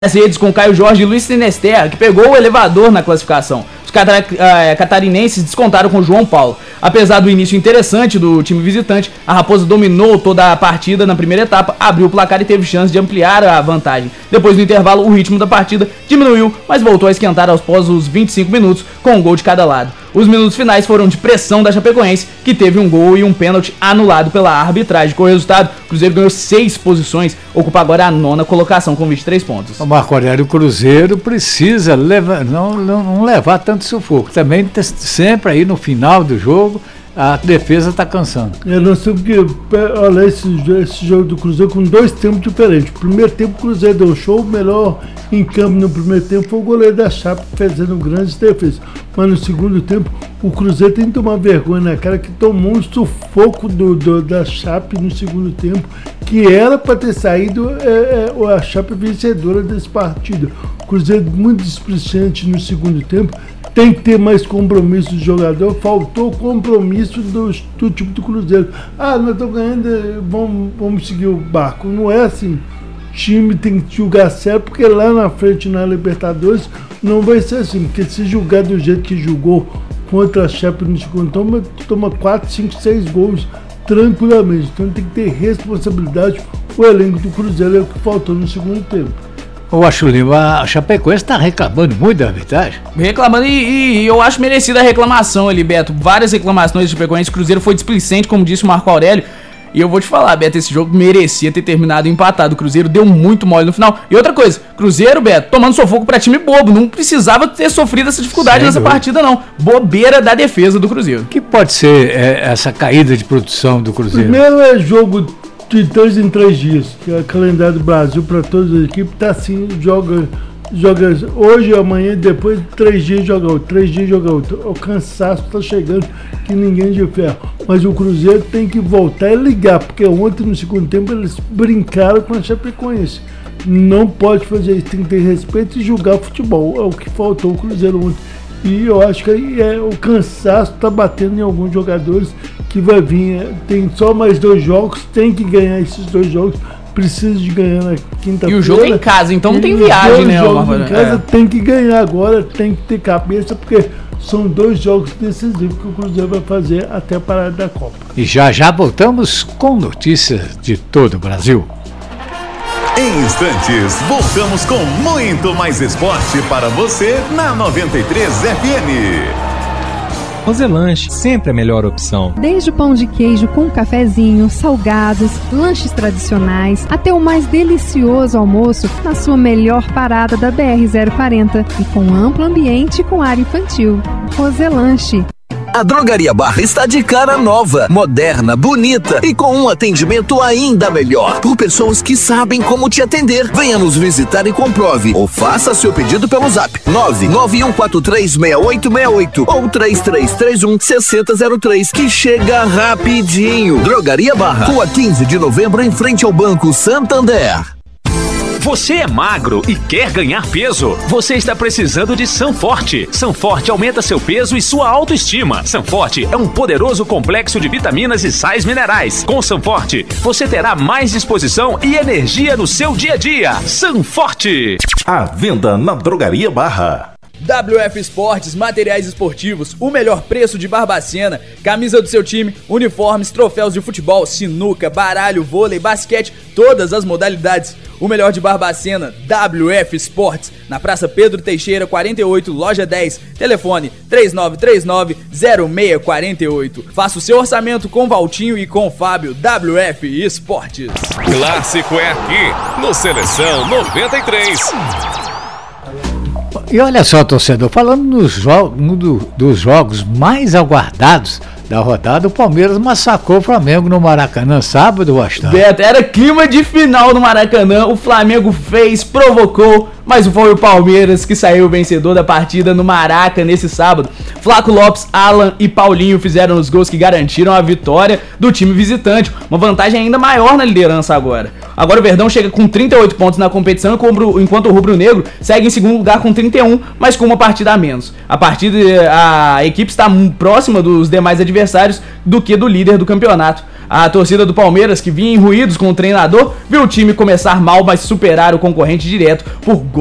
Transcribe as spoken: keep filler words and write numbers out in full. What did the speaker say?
as redes com Caio Jorge e Luiz Sinesterra, que pegou o elevador na classificação. Os catar- uh, catarinenses descontaram com João Paulo. Apesar do início interessante do time visitante, a Raposa dominou toda a partida na primeira etapa, abriu o placar e teve chance de ampliar a vantagem. Depois do intervalo, o ritmo da partida diminuiu, mas voltou a esquentar após os vinte e cinco minutos, com um gol de cada lado. Os minutos finais foram de pressão da Chapecoense, que teve um gol e um pênalti anulado pela arbitragem. Com o resultado, o Cruzeiro ganhou seis posições, ocupa agora a nona colocação com vinte e três pontos. O Marco Aurélio, o Cruzeiro precisa levar, não, não, não levar tanto sufoco. Também sempre aí no final do jogo, a defesa está cansando. É, nós temos que olhar esse, esse jogo do Cruzeiro com dois tempos diferentes. O primeiro tempo o Cruzeiro deu show, o melhor em campo no primeiro tempo foi o goleiro da Chape fazendo grandes defesas. Mas no segundo tempo o Cruzeiro tem que tomar vergonha na cara que tomou um sufoco do, do, da Chape no segundo tempo, que era para ter saído é, é, a Chape vencedora desse partido. O Cruzeiro muito displicente no segundo tempo. Tem que ter mais compromisso do jogador. Faltou compromisso do, do time do Cruzeiro. Ah, nós estamos ganhando, vamos, vamos seguir o barco. Não é assim. O time tem que julgar certo, porque lá na frente, na Libertadores, não vai ser assim. Porque se julgar do jeito que julgou contra a Chape no segundo tempo, toma quatro, cinco, seis gols tranquilamente. Então tem que ter responsabilidade. O elenco do Cruzeiro é o que faltou no segundo tempo. Eu acho, Lima, a Chapecoense está reclamando muito da arbitragem. Reclamando e, e eu acho merecida a reclamação ali, Beto. Várias reclamações do Chapecoense. O Cruzeiro foi displicente, como disse o Marco Aurélio. E eu vou te falar, Beto, esse jogo merecia ter terminado empatado. O Cruzeiro deu muito mole no final. E outra coisa, Cruzeiro, Beto, tomando sufoco pra time bobo. Não precisava ter sofrido essa dificuldade Sem nessa dúvida. partida, não. Bobeira da defesa do Cruzeiro. O que pode ser é, essa caída de produção do Cruzeiro? Primeiro é jogo de três em três dias, que é o calendário do Brasil para todas as equipes, tá assim, joga, joga hoje, amanhã, depois três dias joga outro, três dias joga outro. O cansaço tá chegando que ninguém de ferro. Mas o Cruzeiro tem que voltar e ligar, porque ontem no segundo tempo eles brincaram com a Chapecoense. Não pode fazer isso, tem que ter respeito e julgar futebol. É o que faltou o Cruzeiro ontem. E eu acho que é, o cansaço está batendo em alguns jogadores que vai vir. Tem só mais dois jogos, tem que ganhar esses dois jogos. Precisa de ganhar na quinta-feira. E o jogo é em casa, então não tem viagem, né? Os jogos em casa é. Tem que ganhar agora, tem que ter cabeça, porque são dois jogos decisivos que o Cruzeiro vai fazer até a parada da Copa. E já já voltamos com notícias de todo o Brasil. Em instantes, voltamos com muito mais esporte para você na noventa e três F M. Roselanche, sempre a melhor opção. Desde o pão de queijo com cafezinho, salgados, lanches tradicionais, até o mais delicioso almoço na sua melhor parada da B R zero quarenta e com amplo ambiente com área infantil. Roselanche. A Drogaria Barra está de cara nova, moderna, bonita e com um atendimento ainda melhor, por pessoas que sabem como te atender. Venha nos visitar e comprove, ou faça seu pedido pelo zap nove nove um quatro três seis oito seis oito ou três três três um seis zero zero três, que chega rapidinho. Drogaria Barra, Rua quinze de novembro, em frente ao Banco Santander. Você é magro e quer ganhar peso? Você está precisando de Sanforte. Sanforte aumenta seu peso e sua autoestima. Sanforte é um poderoso complexo de vitaminas e sais minerais. Com Sanforte, você terá mais disposição e energia no seu dia a dia. Sanforte. À venda na Drogaria Barra. W F Esportes, materiais esportivos, o melhor preço de Barbacena, camisa do seu time, uniformes, troféus de futebol, sinuca, baralho, vôlei, basquete, todas as modalidades. O melhor de Barbacena, W F Esportes, na Praça Pedro Teixeira, quarenta e oito, loja dez, telefone três nove três nove zero seis quatro oito. Faça o seu orçamento com Valtinho e com Fábio. W F Esportes. Clássico é aqui, no Seleção noventa e três. E olha só, torcedor, falando nos jo- um do, dos jogos mais aguardados da rodada, o Palmeiras massacrou o Flamengo no Maracanã sábado, Bastão. Beto, era clima de final no Maracanã, o Flamengo fez, provocou, mas foi o Palmeiras que saiu vencedor da partida no Maraca nesse sábado. Flaco Lopes, Alan e Paulinho fizeram os gols que garantiram a vitória do time visitante, uma vantagem ainda maior na liderança agora. Agora o Verdão chega com trinta e oito pontos na competição, enquanto o Rubro Negro segue em segundo lugar com trinta e um, mas com uma partida a menos. A partida, a equipe está próxima dos demais adversários do que do líder do campeonato. A torcida do Palmeiras, que vinha em ruídos com o treinador, viu o time começar mal, mas superar o concorrente direto por